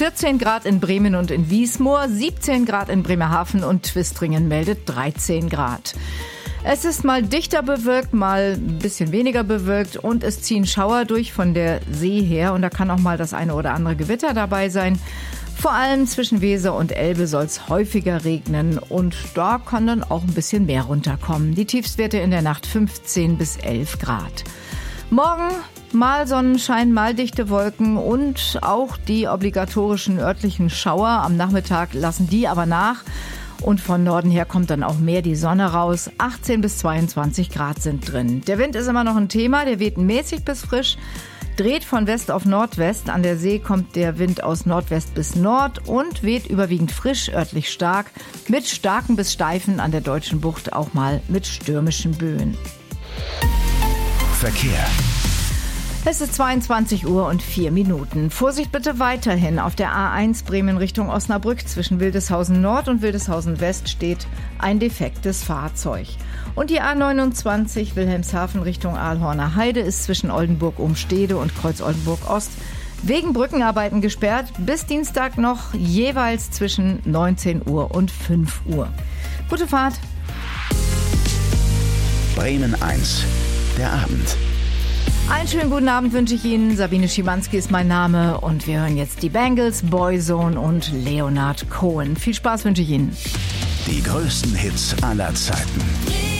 14 Grad in Bremen und in Wiesmoor, 17 Grad in Bremerhaven und Twistringen meldet 13 Grad. Es ist mal dichter bewölkt, mal ein bisschen weniger bewölkt und es ziehen Schauer durch von der See her und da kann auch mal das eine oder andere Gewitter dabei sein. Vor allem zwischen Weser und Elbe soll es häufiger regnen und da kann dann auch ein bisschen mehr runterkommen. Die Tiefstwerte in der Nacht 15 bis 11 Grad. Morgen mal Sonnenschein, mal dichte Wolken und auch die obligatorischen örtlichen Schauer. Am Nachmittag lassen die aber nach. Und von Norden her kommt dann auch mehr die Sonne raus. 18 bis 22 Grad sind drin. Der Wind ist immer noch ein Thema, der weht mäßig bis frisch, dreht von West auf Nordwest. An der See kommt der Wind aus Nordwest bis Nord und weht überwiegend frisch, örtlich stark, mit starken bis steifen, an der Deutschen Bucht auch mal mit stürmischen Böen. Verkehr. Es ist 22 Uhr und 4 Minuten. Vorsicht bitte weiterhin. Auf der A1 Bremen Richtung Osnabrück zwischen Wildeshausen Nord und Wildeshausen West steht ein defektes Fahrzeug. Und die A29 Wilhelmshaven Richtung Aalhorner Heide ist zwischen Oldenburg-Umstede und Kreuz-Oldenburg Ost wegen Brückenarbeiten gesperrt. Bis Dienstag noch jeweils zwischen 19 Uhr und 5 Uhr. Gute Fahrt. Bremen 1. Der Abend. Einen schönen guten Abend wünsche ich Ihnen. Sabine Schimanski ist mein Name und wir hören jetzt die Bangles, Boyzone und Leonard Cohen. Viel Spaß wünsche ich Ihnen. Die größten Hits aller Zeiten.